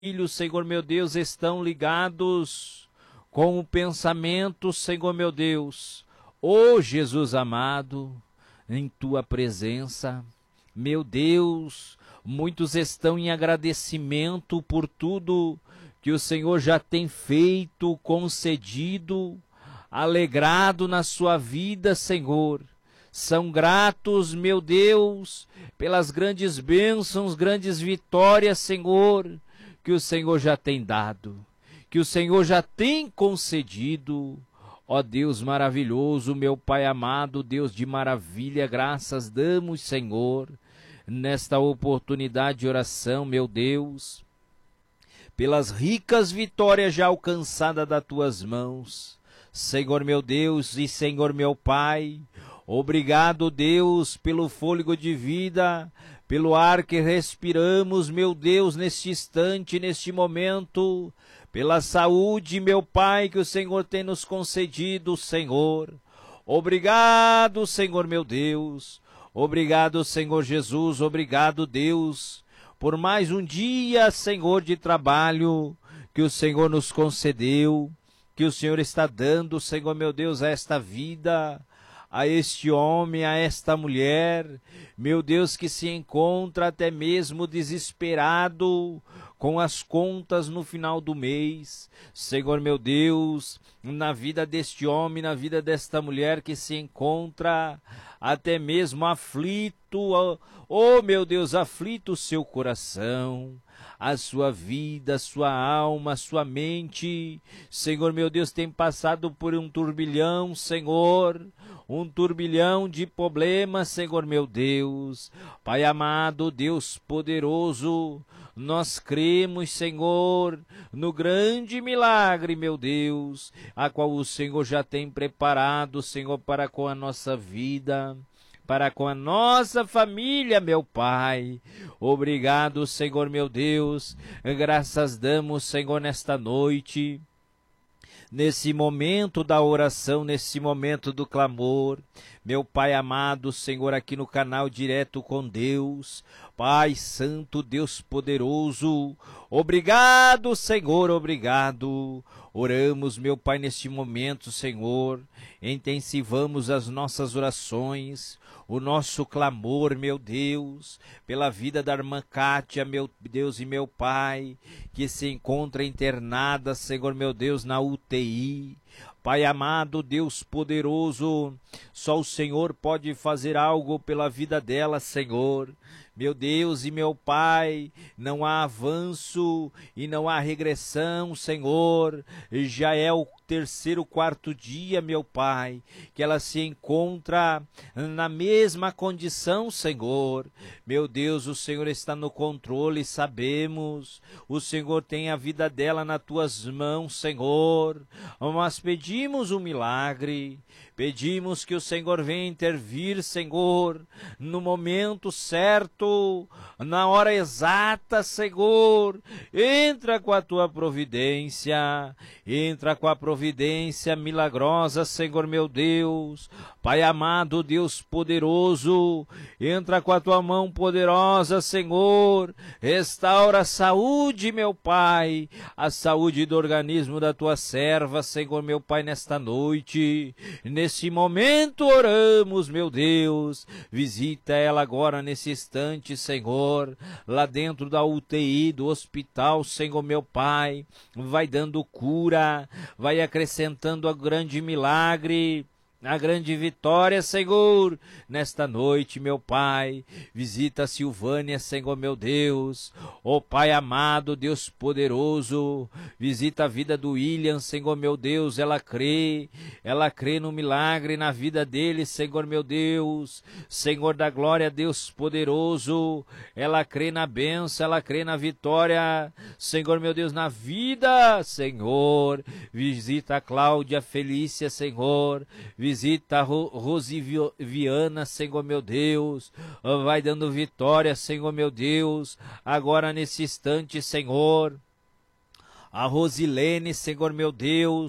filhos, Senhor meu Deus, estão ligados com o pensamento, Senhor meu Deus, ó Jesus amado, em tua presença, meu Deus, muitos estão em agradecimento por tudo que o Senhor já tem feito, concedido, alegrado na sua vida, Senhor. São gratos, meu Deus, pelas grandes bênçãos, grandes vitórias, Senhor, que o Senhor já tem dado, que o Senhor já tem concedido. Ó Deus maravilhoso, meu Pai amado, Deus de maravilha, graças damos, Senhor, nesta oportunidade de oração, meu Deus, pelas ricas vitórias já alcançadas das tuas mãos. Senhor meu Deus e Senhor meu Pai, obrigado, Deus, pelo fôlego de vida, pelo ar que respiramos, meu Deus, neste instante, neste momento, pela saúde, meu Pai, que o Senhor tem nos concedido, Senhor. Obrigado, Senhor meu Deus. Obrigado, Senhor Jesus. Obrigado, Deus, por mais um dia, Senhor, de trabalho que o Senhor nos concedeu, que o Senhor está dando, Senhor meu Deus, a esta vida, a este homem, a esta mulher, meu Deus, que se encontra até mesmo desesperado com as contas no final do mês. Senhor meu Deus, na vida deste homem, na vida desta mulher que se encontra até mesmo aflito, oh meu Deus, aflito o seu coração, a sua vida, a sua alma, a sua mente, Senhor meu Deus, tem passado por um turbilhão, Senhor, um turbilhão de problemas, Senhor meu Deus. Pai amado, Deus poderoso, nós cremos, Senhor, no grande milagre, meu Deus, a qual o Senhor já tem preparado, Senhor, para com a nossa vida, para com a nossa família, meu Pai. Obrigado, Senhor meu Deus, graças damos, Senhor, nesta noite, nesse momento da oração, nesse momento do clamor, meu Pai amado, Senhor, aqui no canal Direto com Deus, Pai Santo, Deus poderoso, obrigado, Senhor, obrigado. Oramos, meu Pai, neste momento, Senhor, intensivamos as nossas orações, o nosso clamor, meu Deus, pela vida da irmã Kátia, meu Deus e meu Pai, que se encontra internada, Senhor, meu Deus, na UTI. Pai amado, Deus poderoso, só o Senhor pode fazer algo pela vida dela, Senhor. Meu Deus e meu Pai, não há avanço e não há regressão, Senhor. Já é o terceiro, quarto dia, meu Pai, que ela se encontra na mesma condição, Senhor. Meu Deus, o Senhor está no controle, sabemos. O Senhor tem a vida dela nas tuas mãos, Senhor. Mas pedimos um milagre. Pedimos que o Senhor venha intervir, Senhor, no momento certo, na hora exata, Senhor. Entra com a tua providência, entra com a providência milagrosa, Senhor meu Deus. Pai amado, Deus poderoso, entra com a tua mão poderosa, Senhor. Restaura a saúde, meu Pai, a saúde do organismo da tua serva, Senhor meu Pai, nesta noite. Nesse momento oramos, meu Deus, visita ela agora nesse instante, Senhor, lá dentro da UTI, do hospital, Senhor meu Pai, vai dando cura, vai acrescentando a grande milagre, a grande vitória, Senhor, nesta noite, meu Pai. Visita a Silvânia, Senhor, meu Deus, ó Pai amado, Deus poderoso, visita a vida do William, Senhor, meu Deus. Ela crê no milagre na vida dele, Senhor, meu Deus, Senhor da glória, Deus poderoso. Ela crê na bênção, ela crê na vitória, Senhor, meu Deus, na vida, Senhor. Visita a Cláudia, a Felícia, Senhor, visita a Rosiviana, Senhor meu Deus, vai dando vitória, Senhor meu Deus, agora nesse instante, Senhor. A Rosilene, Senhor meu Deus,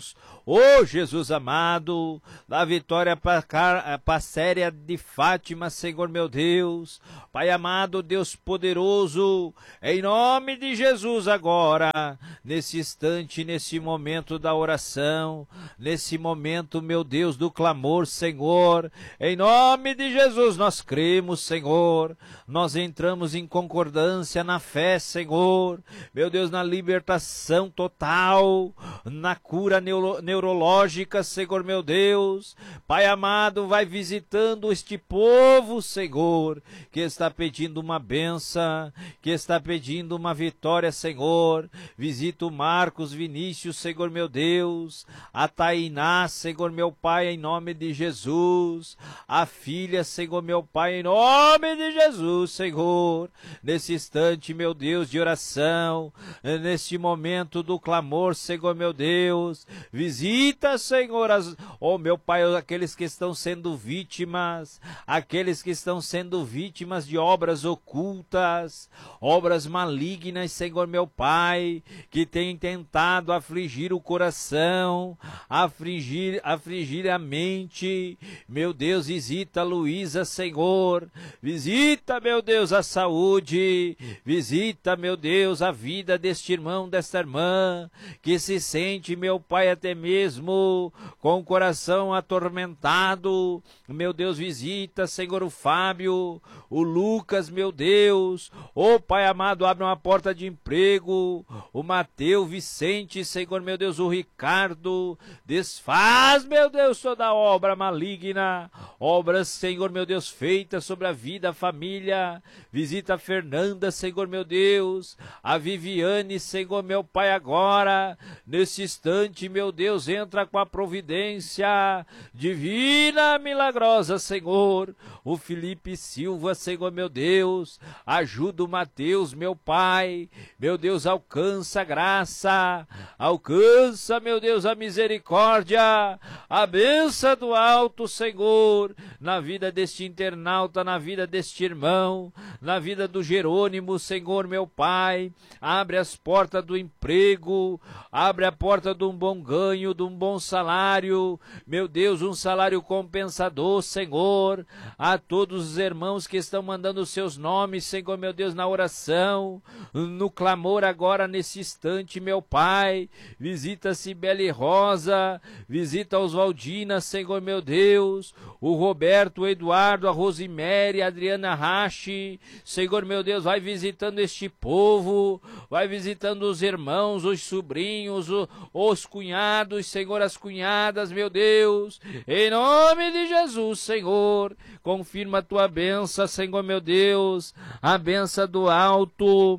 Ô Jesus amado, dá vitória para a série de Fátima, Senhor meu Deus. Pai amado, Deus poderoso, em nome de Jesus agora, nesse instante, nesse momento da oração, nesse momento, meu Deus, do clamor, Senhor, em nome de Jesus nós cremos, Senhor, nós entramos em concordância na fé, Senhor, meu Deus, na libertação total, na cura neurológica, Senhor meu Deus. Pai amado, vai visitando este povo, Senhor, que está pedindo uma benção, que está pedindo uma vitória, Senhor. Visita o Marcos Vinícius, Senhor meu Deus, a Tainá, Senhor meu Pai, em nome de Jesus, a filha, Senhor meu Pai, em nome de Jesus, Senhor, nesse instante, meu Deus, de oração, neste momento do clamor, Senhor meu Deus, visita, Senhor, meu Pai, aqueles que estão sendo vítimas, aqueles que estão sendo vítimas de obras ocultas, obras malignas, Senhor meu Pai, que têm tentado afligir o coração, afligir a mente. Meu Deus, visita a Luísa, Senhor, visita, meu Deus, a saúde, visita, meu Deus, a vida deste irmão, desta irmã, que se sente, meu Pai, até mesmo com o coração atormentado. Meu Deus, visita, Senhor, o Fábio, o Lucas, meu Deus, ô Pai amado, abre uma porta de emprego, o Mateus, Vicente, Senhor, meu Deus, o Ricardo, desfaz, meu Deus, toda obra maligna, obras, Senhor, meu Deus, feitas sobre a vida, a família, visita a Fernanda, Senhor, meu Deus, a Viviane, Senhor, meu Pai, agora, nesse instante, meu Deus, entra com a providência divina, milagrosa, Senhor, o Felipe Silva, Senhor, meu Deus, ajuda o Mateus, meu Pai, meu Deus, alcança a graça, alcança, meu Deus, a misericórdia, a bênção do alto, Senhor, na vida deste internauta, na vida deste irmão, na vida do Jerônimo, Senhor, meu Pai, abre as portas do emprego, abre a porta de um bom ganho, de um bom salário, meu Deus, um salário compensador, Senhor, a todos os irmãos que estão mandando seus nomes, Senhor, meu Deus, na oração, no clamor agora, nesse instante, meu Pai, visita Cibele Rosa, visita Oswaldina, Senhor, meu Deus, o Roberto, o Eduardo, a Rosimere, a Adriana Rache, Senhor, meu Deus, vai visitando este povo, vai visitando os irmãos, os sobrinhos, os cunhados, Senhor, as cunhadas, meu Deus, em nome de Jesus, Senhor, confirma a tua bênção, Senhor, meu Deus, a bênção do alto,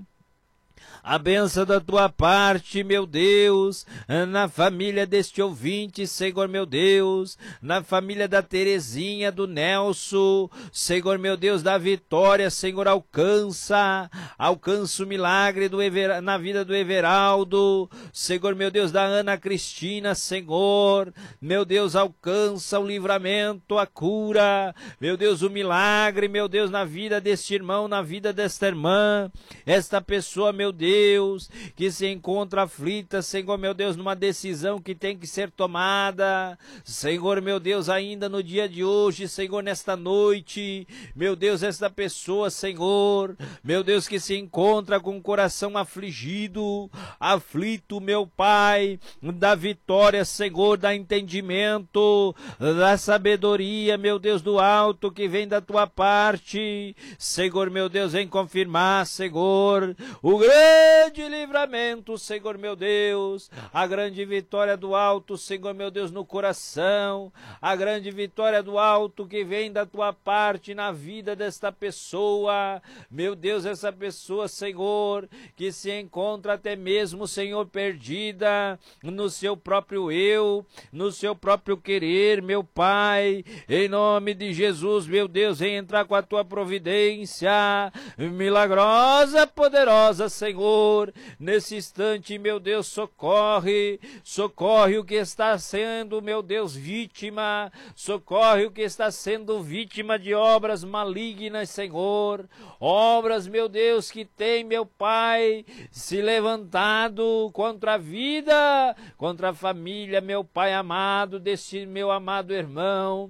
a bênção da tua parte, meu Deus, na família deste ouvinte, Senhor, meu Deus, na família da Terezinha, do Nelson, Senhor, meu Deus, da Vitória, Senhor, alcança o milagre na vida do Everaldo, Senhor, meu Deus, da Ana Cristina, Senhor, meu Deus, alcança o livramento, a cura, meu Deus, o milagre, meu Deus, na vida deste irmão, na vida desta irmã, esta pessoa, meu Deus, que se encontra aflita, Senhor, meu Deus, numa decisão que tem que ser tomada, Senhor, meu Deus, ainda no dia de hoje, Senhor, nesta noite, meu Deus, esta pessoa, Senhor, meu Deus, que se encontra com o coração afligido, aflito, meu Pai, da vitória, Senhor, da entendimento, da sabedoria, meu Deus, do alto que vem da tua parte, Senhor, meu Deus, vem confirmar, Senhor, o grande livramento, Senhor, meu Deus, a grande vitória do alto, Senhor, meu Deus, no coração, a grande vitória do alto que vem da tua parte na vida desta pessoa, meu Deus, essa pessoa, Senhor, que se encontra até mesmo, Senhor, perdida no seu próprio eu, no seu próprio querer, meu Pai, em nome de Jesus, meu Deus, vem entrar com a tua providência milagrosa, poderosa, Senhor, Senhor, nesse instante, meu Deus, socorre o que está sendo, meu Deus, vítima, socorre o que está sendo vítima de obras malignas, Senhor, obras, meu Deus, que tem, meu Pai, se levantado contra a vida, contra a família, meu Pai amado, deste meu amado irmão,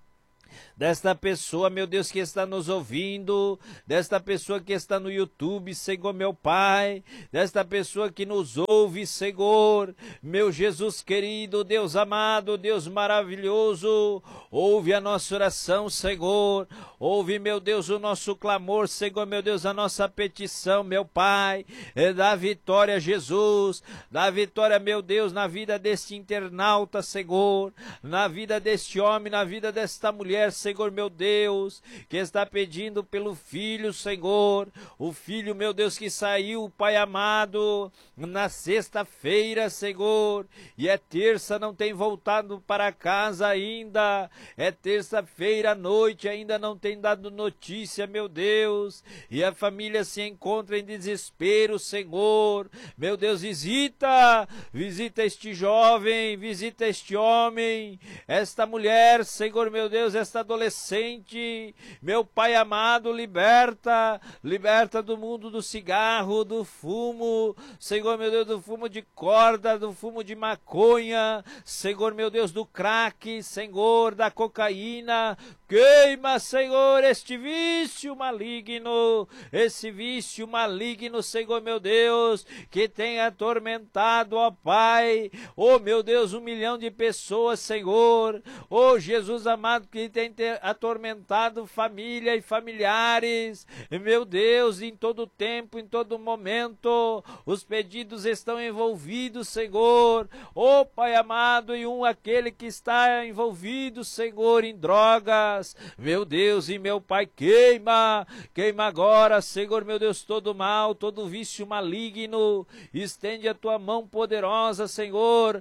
desta pessoa, meu Deus, que está nos ouvindo, desta pessoa que está no YouTube, Senhor, meu Pai, desta pessoa que nos ouve, Senhor, meu Jesus querido, Deus amado, Deus maravilhoso, ouve a nossa oração, Senhor, ouve, meu Deus, o nosso clamor, Senhor, meu Deus, a nossa petição, meu Pai, dá vitória, Jesus, dá vitória, meu Deus, na vida deste internauta, Senhor, na vida deste homem, na vida desta mulher, Senhor, meu Deus, que está pedindo pelo filho, Senhor, o filho, meu Deus, que saiu, Pai amado, na sexta-feira, Senhor, e é terça, não tem voltado para casa ainda, é terça-feira à noite, ainda não tem dado notícia, meu Deus, e a família se encontra em desespero, Senhor, meu Deus, visita este jovem, visita este homem, esta mulher, Senhor, meu Deus, esta adolescente, meu Pai amado, liberta do mundo do cigarro, do fumo, Senhor, meu Deus, do fumo de corda, do fumo de maconha, Senhor, meu Deus, do crack, Senhor, da cocaína, queima, Senhor, este vício maligno, esse vício maligno, Senhor, meu Deus, que tem atormentado, ó Pai, ó meu Deus, 1 milhão de pessoas, Senhor, ó Jesus amado, que tem atormentado família e familiares, meu Deus, em todo tempo, em todo momento, os pedidos estão envolvidos, Senhor, ó Pai amado, e aquele que está envolvido, Senhor, em drogas, meu Deus e meu Pai, queima agora, Senhor, meu Deus, todo mal, todo vício maligno, estende a tua mão poderosa, Senhor,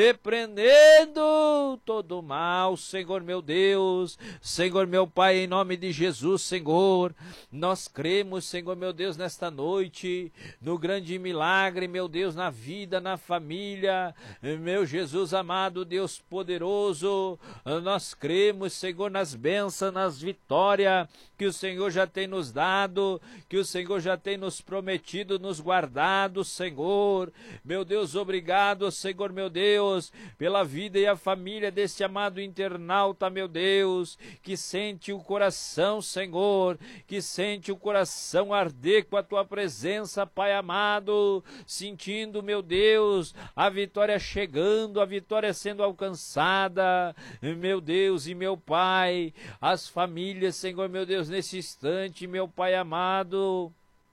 repreendendo todo mal, Senhor, meu Deus, Senhor, meu Pai, em nome de Jesus, Senhor, nós cremos, Senhor, meu Deus, nesta noite, no grande milagre, meu Deus, na vida, na família, meu Jesus amado, Deus poderoso, nós cremos, Senhor, nas bênçãos, nas vitórias que o Senhor já tem nos dado, que o Senhor já tem nos prometido, nos guardado, Senhor, meu Deus, obrigado, Senhor, meu Deus, pela vida e a família deste amado internauta, meu Deus, que sente o coração, Senhor, que sente o coração arder com a tua presença, Pai amado, sentindo, meu Deus, a vitória chegando, a vitória sendo alcançada, meu Deus e meu Pai, as famílias, Senhor, meu Deus, nesse instante, meu Pai amado,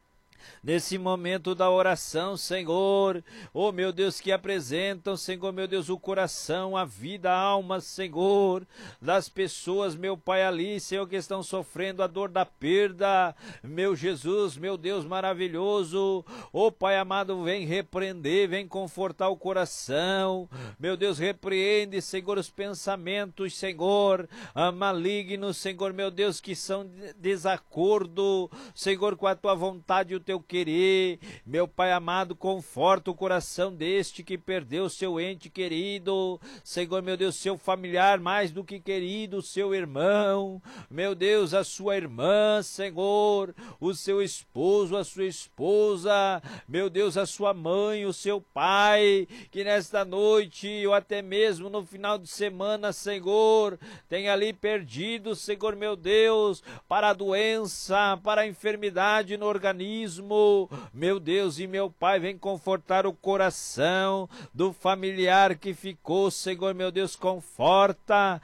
nesse momento da oração, Senhor, oh meu Deus, que apresentam, Senhor, meu Deus, o coração, a vida, a alma, Senhor, das pessoas, meu Pai, ali, Senhor, que estão sofrendo a dor da perda, meu Jesus, meu Deus maravilhoso, oh Pai amado, vem repreender, vem confortar o coração, meu Deus, repreende, Senhor, os pensamentos, Senhor, malignos, Senhor, meu Deus, que são desacordo, Senhor, com a tua vontade e o teu querer, meu Pai amado, conforta o coração deste que perdeu seu ente querido, Senhor, meu Deus, seu familiar mais do que querido, seu irmão, meu Deus, a sua irmã, Senhor, o seu esposo, a sua esposa, meu Deus, a sua mãe, o seu pai, que nesta noite, ou até mesmo no final de semana, Senhor, tem ali perdido, Senhor, meu Deus, para a doença, para a enfermidade no organismo, meu Deus e meu Pai, vem confortar o coração do familiar que ficou, Senhor, meu Deus, conforta,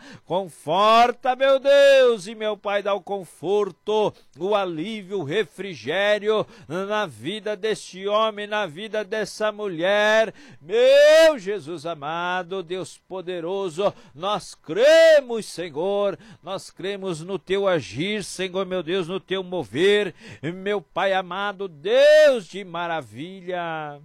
meu Deus e meu Pai, dá o conforto, o alívio, o refrigério na vida deste homem, na vida dessa mulher, meu Jesus amado, Deus poderoso, nós cremos, Senhor, nós cremos no teu agir, Senhor, meu Deus, no teu mover, meu Pai amado, Deus de maravilha.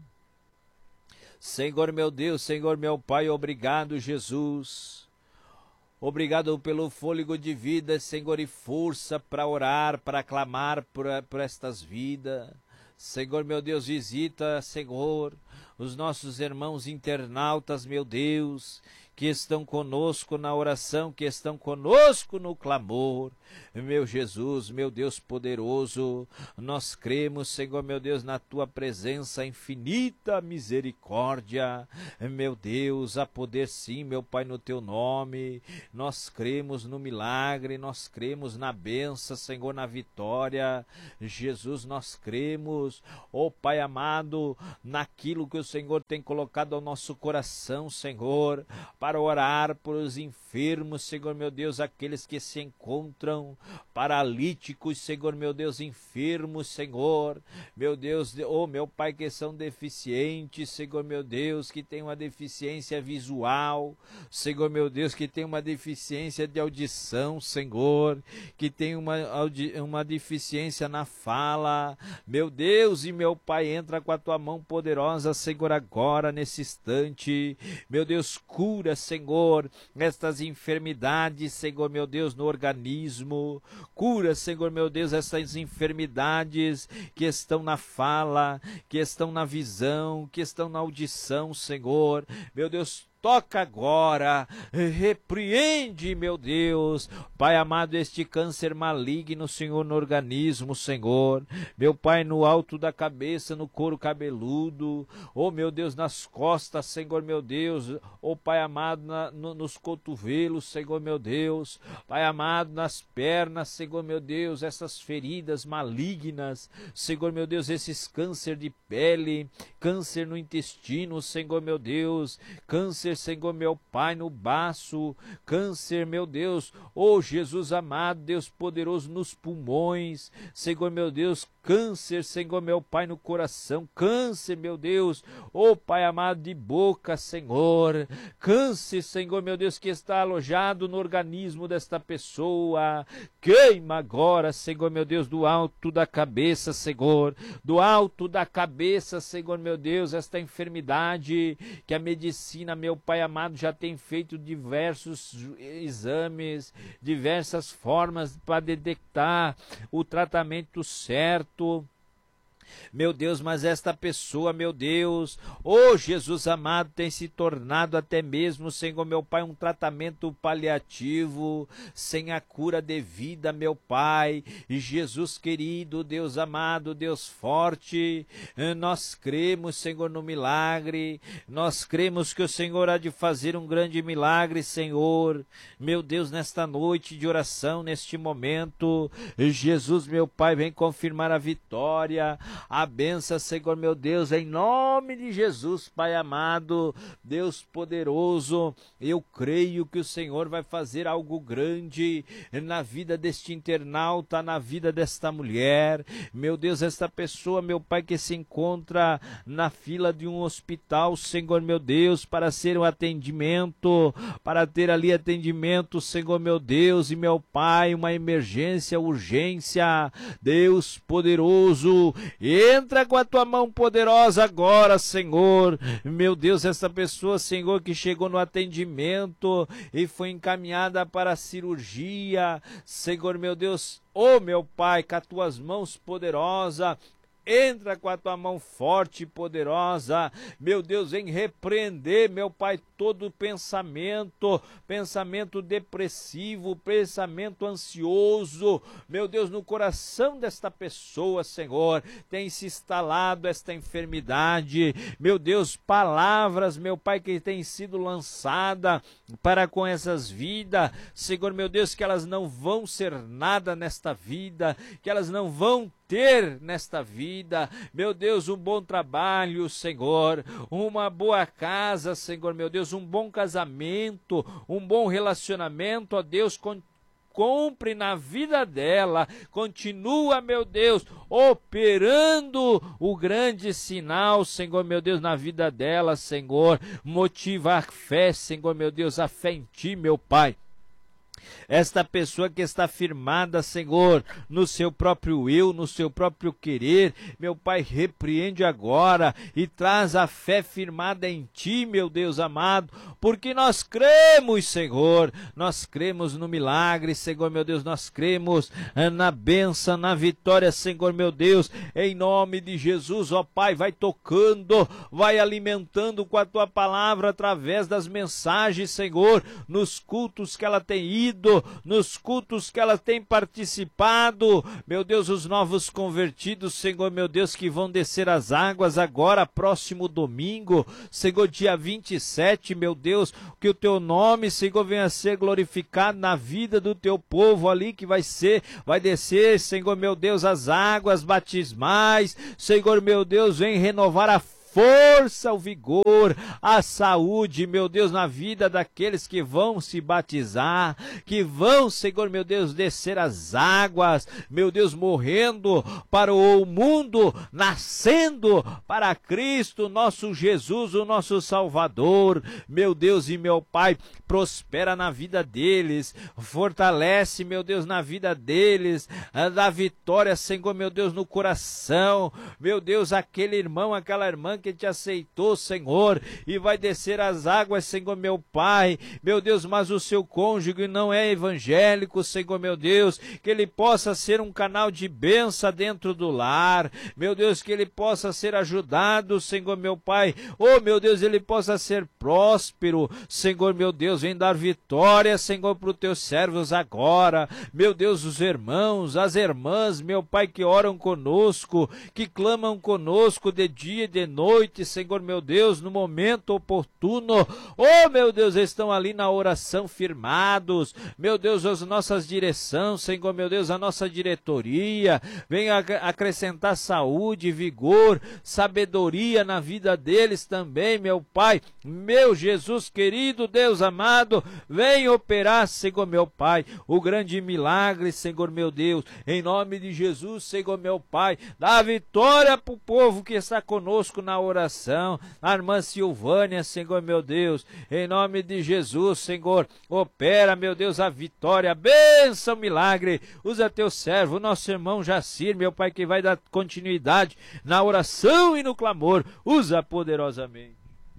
Senhor meu Deus, Senhor meu Pai, obrigado, Jesus. Obrigado pelo fôlego de vida, Senhor, e força para orar, para clamar por estas vidas. Senhor, meu Deus, visita, Senhor, os nossos irmãos internautas, meu Deus, que estão conosco na oração, que estão conosco no clamor. Meu Jesus, meu Deus poderoso, nós cremos, Senhor, meu Deus, na Tua presença, infinita misericórdia. Meu Deus, há poder sim, meu Pai, no Teu nome. Nós cremos no milagre, nós cremos na bênção, Senhor, na vitória. Jesus, nós cremos, ó Pai amado, naquilo que o Senhor tem colocado ao nosso coração, Senhor, para orar por os enfermos, Senhor, meu Deus, aqueles que se encontram paralíticos, Senhor, meu Deus, enfermos, Senhor, meu Deus, oh meu Pai, que são deficientes, Senhor, meu Deus, que tem uma deficiência visual, Senhor, meu Deus, que tem uma deficiência de audição, Senhor, que tem uma deficiência na fala, meu Deus e meu Pai, entra com a Tua mão poderosa, Senhor, agora, nesse instante, meu Deus, cura, Senhor, estas enfermidades, Senhor, meu Deus, no organismo, cura, Senhor, meu Deus, essas enfermidades que estão na fala, que estão na visão, que estão na audição, Senhor, meu Deus, toca agora, repreende, meu Deus, Pai amado, este câncer maligno, Senhor, no organismo, Senhor, meu Pai, no alto da cabeça, no couro cabeludo, oh meu Deus, nas costas, Senhor, meu Deus, oh Pai amado, nos cotovelos, Senhor, meu Deus, Pai amado, nas pernas, Senhor, meu Deus, essas feridas malignas, Senhor, meu Deus, esses câncer de pele, câncer no intestino, Senhor, meu Deus, câncer, Senhor, meu Pai, no baço, câncer, meu Deus, oh Jesus amado, Deus poderoso, nos pulmões, Senhor, meu Deus, câncer, Senhor, meu Pai, no coração, câncer, meu Deus, oh Pai amado, de boca, Senhor, câncer, Senhor, meu Deus, que está alojado no organismo desta pessoa, queima agora, Senhor, meu Deus, do alto da cabeça, Senhor, do alto da cabeça, Senhor, meu Deus, esta enfermidade que a medicina, meu Pai amado, já tem feito diversos exames, diversas formas para detectar o tratamento certo. Meu Deus, mas esta pessoa, meu Deus, oh Jesus amado, tem se tornado até mesmo, Senhor, meu Pai, um tratamento paliativo, sem a cura devida, meu Pai. E Jesus querido, Deus amado, Deus forte, nós cremos, Senhor, no milagre, nós cremos que o Senhor há de fazer um grande milagre, Senhor, meu Deus, nesta noite de oração, neste momento, Jesus, meu Pai, vem confirmar a vitória, a bênção, Senhor, meu Deus, em nome de Jesus, Pai amado, Deus poderoso, eu creio que o Senhor vai fazer algo grande na vida deste internauta, na vida desta mulher, meu Deus, esta pessoa, meu Pai, que se encontra na fila de um hospital, Senhor, meu Deus, para ser um atendimento, para ter ali atendimento, Senhor, meu Deus e meu Pai, uma emergência, urgência, Deus poderoso, entra com a Tua mão poderosa agora, Senhor, meu Deus, essa pessoa, Senhor, que chegou no atendimento e foi encaminhada para a cirurgia, Senhor, meu Deus, oh meu Pai, com as Tuas mãos poderosas, entra com a Tua mão forte e poderosa, meu Deus, em repreender, meu Pai, todo pensamento depressivo, pensamento ansioso, meu Deus, no coração desta pessoa, Senhor, tem se instalado esta enfermidade, meu Deus, palavras, meu Pai, que tem sido lançada para com essas vidas, Senhor, meu Deus, que elas não vão ser nada nesta vida, que elas não vão ter nesta vida, meu Deus, um bom trabalho, Senhor, uma boa casa, Senhor, meu Deus, um bom casamento, um bom relacionamento, ó Deus, cumpre na vida dela, continua, meu Deus, operando o grande sinal, Senhor, meu Deus, na vida dela, Senhor, motiva a fé, Senhor, meu Deus, a fé em Ti, meu Pai. Esta pessoa que está firmada, Senhor, no seu próprio eu, no seu próprio querer, meu Pai, repreende agora e traz a fé firmada em Ti, meu Deus amado, porque nós cremos, Senhor, nós cremos no milagre, Senhor, meu Deus, nós cremos na bênção, na vitória, Senhor, meu Deus, em nome de Jesus, ó Pai, vai tocando, vai alimentando com a Tua palavra através das mensagens, Senhor, nos cultos que ela tem ido, nos cultos que ela tem participado, meu Deus, os novos convertidos, Senhor, meu Deus, que vão descer as águas agora, próximo domingo, Senhor, dia 27, meu Deus, que o Teu nome, Senhor, venha a ser glorificado na vida do Teu povo ali, que vai descer, Senhor, meu Deus, as águas batismais, Senhor, meu Deus, vem renovar a força, o vigor, a saúde, meu Deus, na vida daqueles que vão se batizar, que vão, Senhor, meu Deus, descer as águas, meu Deus, morrendo para o mundo, nascendo para Cristo, nosso Jesus, o nosso Salvador, meu Deus e meu Pai, prospera na vida deles, fortalece, meu Deus, na vida deles, dá vitória, Senhor, meu Deus, no coração, meu Deus, aquele irmão, aquela irmã que Te aceitou, Senhor, e vai descer as águas, Senhor, meu Pai, meu Deus, mas o seu cônjuge não é evangélico, Senhor, meu Deus, que ele possa ser um canal de bênção dentro do lar, meu Deus, que ele possa ser ajudado, Senhor, meu Pai, oh, meu Deus, ele possa ser próspero, Senhor, meu Deus, vem dar vitória, Senhor, para os Teus servos agora, meu Deus, os irmãos, as irmãs, meu Pai, que oram conosco, que clamam conosco de dia e de noite, Senhor, meu Deus, no momento oportuno, oh, meu Deus, estão ali na oração firmados, meu Deus, as nossas direções, Senhor, meu Deus, a nossa diretoria, venha acrescentar saúde, vigor, sabedoria na vida deles também, meu Pai, meu Jesus querido, Deus amado, vem operar, Senhor, meu Pai, o grande milagre, Senhor, meu Deus, em nome de Jesus, Senhor, meu Pai, dá vitória para o povo que está conosco na oração, a irmã Silvânia, Senhor, meu Deus, em nome de Jesus, Senhor, opera, meu Deus, a vitória, a bênção, milagre, usa Teu servo, nosso irmão Jacir, meu Pai, que vai dar continuidade na oração e no clamor, usa poderosamente.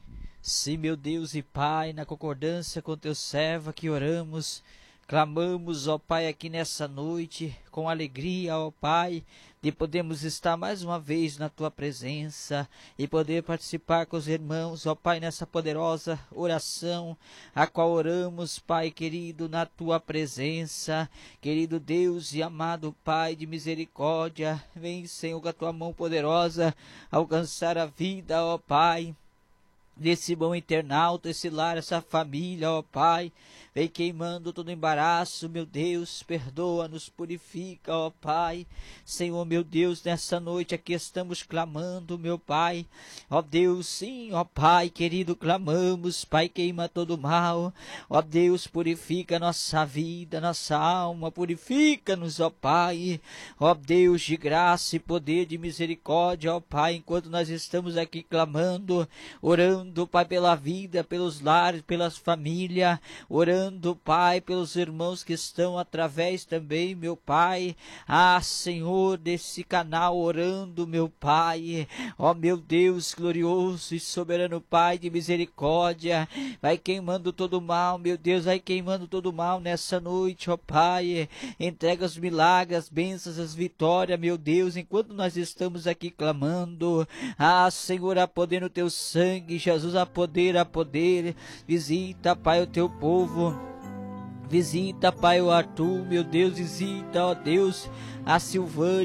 Sim, meu Deus e Pai, na concordância com Teu servo que oramos, clamamos, ó Pai, aqui nessa noite, com alegria, ó Pai, de podermos estar mais uma vez na Tua presença e poder participar com os irmãos, ó Pai, nessa poderosa oração, a qual oramos, Pai querido, na Tua presença, querido Deus e amado Pai de misericórdia, vem, Senhor, com a Tua mão poderosa, alcançar a vida, ó Pai, desse bom internauta, esse lar, essa família, ó Pai, vem queimando todo embaraço, meu Deus, perdoa-nos, purifica, ó Pai, Senhor, meu Deus, nessa noite aqui estamos clamando, meu Pai, ó Deus, sim, ó Pai, querido, clamamos, Pai, queima todo mal, ó Deus, purifica nossa vida, nossa alma, purifica-nos, ó Pai, ó Deus de graça e poder de misericórdia, ó Pai, enquanto nós estamos aqui clamando, orando, Pai, pela vida, pelos lares, pelas famílias, orando, Pai, pelos irmãos que estão através também, meu Pai, Senhor, desse canal, orando, meu Pai, ó meu Deus glorioso e soberano Pai de misericórdia, vai queimando todo o mal, meu Deus, vai queimando todo o mal nessa noite, ó Pai, entrega os milagres, as bênçãos, as vitórias, meu Deus, enquanto nós estamos aqui clamando, Senhor, a poder no Teu sangue, Jesus, a poder, visita, Pai, o Teu povo, visita, Pai, o Arthur, meu Deus, visita, ó Deus, a Silvânia,